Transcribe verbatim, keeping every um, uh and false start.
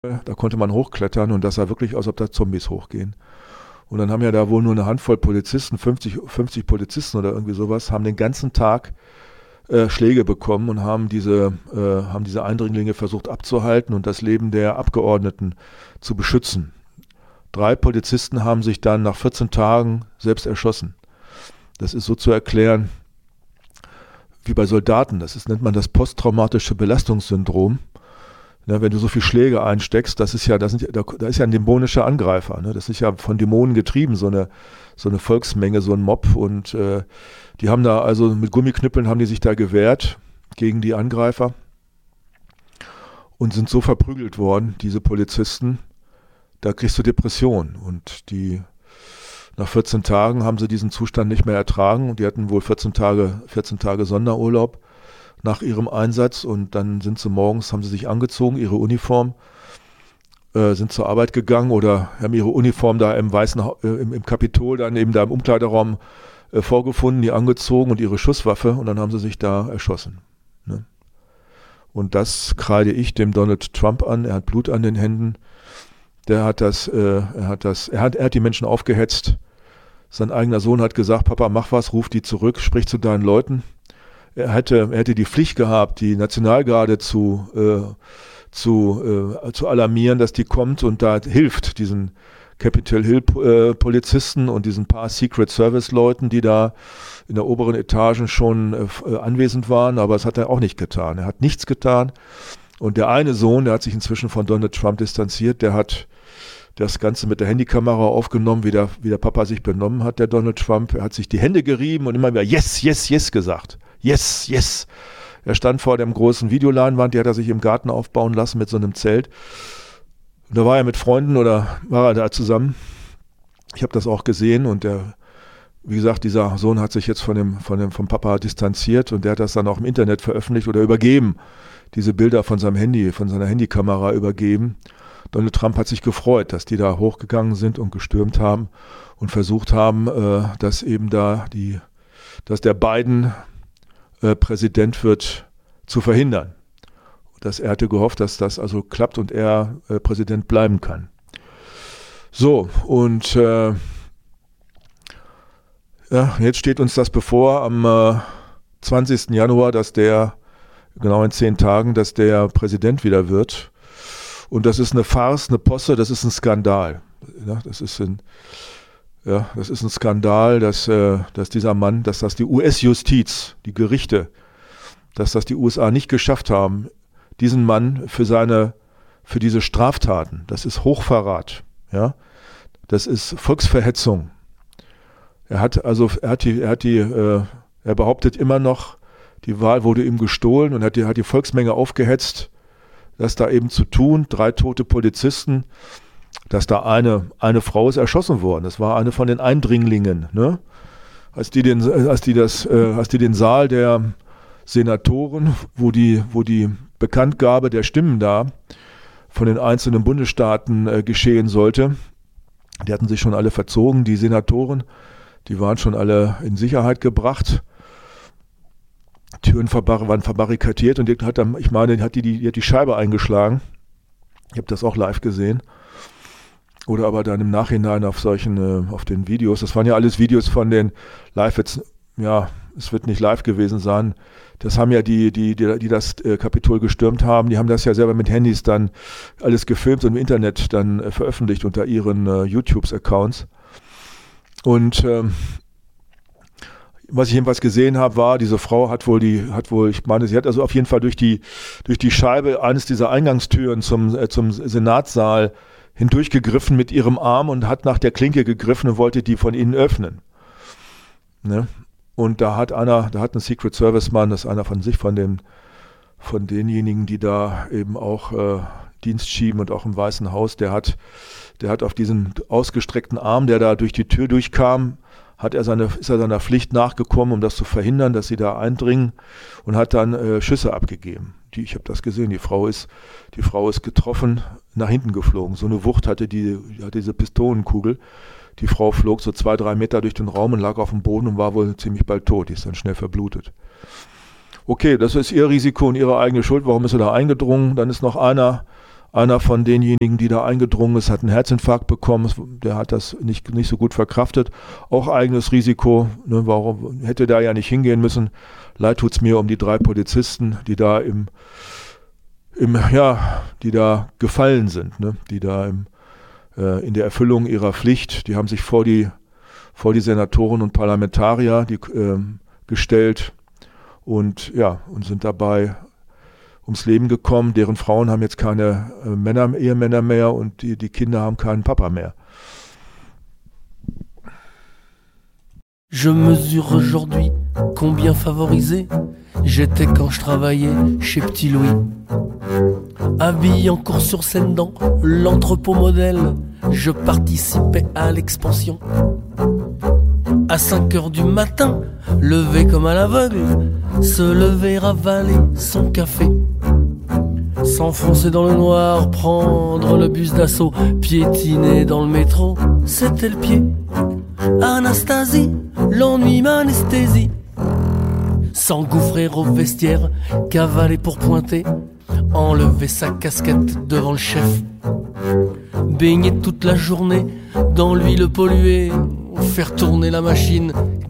Da konnte man hochklettern und das sah wirklich aus, als ob da Zombies hochgehen. Und dann haben ja da wohl nur eine Handvoll Polizisten, fünfzig, fünfzig Polizisten oder irgendwie sowas, haben den ganzen Tag äh, Schläge bekommen und haben diese, äh, haben diese Eindringlinge versucht abzuhalten und das Leben der Abgeordneten zu beschützen. Drei Polizisten haben sich dann nach vierzehn Tagen selbst erschossen. Das ist so zu erklären wie bei Soldaten. Das ist, nennt man das posttraumatische Belastungssyndrom. Ja, wenn du so viel Schläge einsteckst, das ist ja, das sind, da, da ist ja ein dämonischer Angreifer. Ne? Das ist ja von Dämonen getrieben, so eine, so eine Volksmenge, so ein Mob. Und äh, die haben da, also mit Gummiknüppeln haben die sich da gewehrt gegen die Angreifer und sind so verprügelt worden, diese Polizisten, da kriegst du Depression. Und die nach vierzehn Tagen haben sie diesen Zustand nicht mehr ertragen und die hatten wohl vierzehn Tage, vierzehn Tage Sonderurlaub nach ihrem Einsatz und dann sind sie morgens, haben sie sich angezogen, ihre Uniform, äh, sind zur Arbeit gegangen oder haben ihre Uniform da im Weißen, äh, im, im Kapitol, dann eben da im Umkleideraum äh, vorgefunden, die angezogen und ihre Schusswaffe und dann haben sie sich da erschossen. Ne? Und das kreide ich dem Donald Trump an, er hat Blut an den Händen, der hat das, äh, er hat das, er hat, er hat die Menschen aufgehetzt, sein eigener Sohn hat gesagt, Papa, mach was, ruf die zurück, sprich zu deinen Leuten. Er hätte, er hätte die Pflicht gehabt, die Nationalgarde zu, äh, zu, äh, zu alarmieren, dass die kommt und da hilft, diesen Capitol Hill äh, Polizisten und diesen paar Secret Service Leuten, die da in der oberen Etagen schon äh, anwesend waren, aber das hat er auch nicht getan. Er hat nichts getan und der eine Sohn, der hat sich inzwischen von Donald Trump distanziert, der hat das Ganze mit der Handykamera aufgenommen, wie der, wie der Papa sich benommen hat, der Donald Trump. Er hat sich die Hände gerieben und immer wieder yes, yes, yes gesagt. Yes, yes. Er stand vor dem großen Videoleinwand, die hat er sich im Garten aufbauen lassen mit so einem Zelt. Und da war er mit Freunden oder war er da zusammen. Ich habe das auch gesehen und der, wie gesagt, dieser Sohn hat sich jetzt von dem, von dem, vom Papa distanziert und der hat das dann auch im Internet veröffentlicht oder übergeben. Diese Bilder von seinem Handy, von seiner Handykamera übergeben. Donald Trump hat sich gefreut, dass die da hochgegangen sind und gestürmt haben und versucht haben, äh, dass eben da die, dass der Biden äh, Präsident wird, zu verhindern. Dass er hatte gehofft, dass das also klappt und er äh, Präsident bleiben kann. So, und äh, ja, jetzt steht uns das bevor am äh, zwanzigsten Januar, dass der, genau in zehn Tagen, dass der Präsident wieder wird. Und das ist eine Farce, eine Posse, das ist ein Skandal. Ja, das ist ein, ja, das ist ein Skandal, dass, äh, dass dieser Mann, dass das die U S-Justiz, die Gerichte, dass das die U S A nicht geschafft haben, diesen Mann für seine, für diese Straftaten, das ist Hochverrat, ja, das ist Volksverhetzung. Er hat also, er hat die, er hat die, äh, er behauptet immer noch, die Wahl wurde ihm gestohlen und hat die, hat die Volksmenge aufgehetzt, das da eben zu tun, drei tote Polizisten, dass da eine, eine Frau ist erschossen worden. Das war eine von den Eindringlingen, ne? Als die den, als die das, äh, als die den Saal der Senatoren, wo die, wo die Bekanntgabe der Stimmen da von den einzelnen Bundesstaaten äh, geschehen sollte, die hatten sich schon alle verzogen, die Senatoren, die waren schon alle in Sicherheit gebracht. Türen verbar- waren verbarrikadiert und die hat dann, ich meine, die hat die, die hat die Scheibe eingeschlagen. Ich habe das auch live gesehen. Oder aber dann im Nachhinein auf solchen, äh, auf den Videos. Das waren ja alles Videos von den live jetzt, ja, es wird nicht live gewesen sein. Das haben ja die, die, die, die das äh, Kapitol gestürmt haben, die haben das ja selber mit Handys dann alles gefilmt und im Internet dann äh, veröffentlicht unter ihren äh, YouTube-Accounts. Und ähm, was ich jedenfalls gesehen habe, war, diese Frau hat wohl die, hat wohl, ich meine, sie hat also auf jeden Fall durch die, durch die Scheibe eines dieser Eingangstüren zum, äh, zum Senatssaal hindurchgegriffen mit ihrem Arm und hat nach der Klinke gegriffen und wollte die von innen öffnen. Ne? Und da hat einer, da hat ein Secret Service Mann, das ist einer von sich, von den, von denjenigen, die da eben auch äh, Dienst schieben und auch im Weißen Haus, der hat, der hat auf diesen ausgestreckten Arm, der da durch die Tür durchkam, hat er seine, ist er seiner Pflicht nachgekommen, um das zu verhindern, dass sie da eindringen und hat dann äh, Schüsse abgegeben. Die, ich habe das gesehen, die Frau ist, die Frau ist getroffen, nach hinten geflogen. So eine Wucht hatte die, hatte diese Pistolenkugel. Die Frau flog so zwei, drei Meter durch den Raum und lag auf dem Boden und war wohl ziemlich bald tot. Die ist dann schnell verblutet. Okay, das ist ihr Risiko und ihre eigene Schuld. Warum ist sie da eingedrungen? Dann ist noch einer, einer von denjenigen, die da eingedrungen ist, hat einen Herzinfarkt bekommen. Der hat das nicht, nicht so gut verkraftet. Auch eigenes Risiko. Ne, warum hätte da ja nicht hingehen müssen? Leid tut's mir um die drei Polizisten, die da im, im ja, die da gefallen sind, ne, die da im, äh, in der Erfüllung ihrer Pflicht, die haben sich vor die, vor die Senatoren und Parlamentarier die, äh, gestellt und ja, und sind dabei ums Leben gekommen. Deren Frauen haben jetzt keine äh, Männer, Ehemänner mehr und die, die Kinder haben keinen Papa mehr. Je mesure aujourd'hui combien favorisé j'étais quand je travaillais chez Petit Louis. Habillé en cours sur scène dans l'entrepôt modèle, je participais à l'expansion. À cinq heures du matin, levé comme à l'aveugle, se lever, avaler son café. S'enfoncer dans le noir, prendre le bus d'assaut, piétiner dans le métro, c'était le pied. Anastasie, l'ennui m'anesthésie. S'engouffrer au vestiaire, cavaler pour pointer, enlever sa casquette devant le chef. Baigner toute la journée dans l'huile polluée, faire tourner la machine